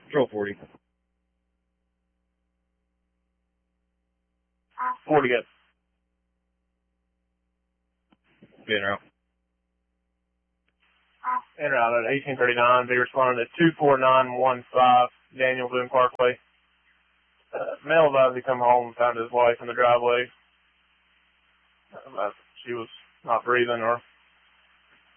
Control 40. 40 good. Being out. In route at 1839, they responded at 24915 Daniel Boone Parkway. Male advised he come home and found his wife in the driveway. She was not breathing or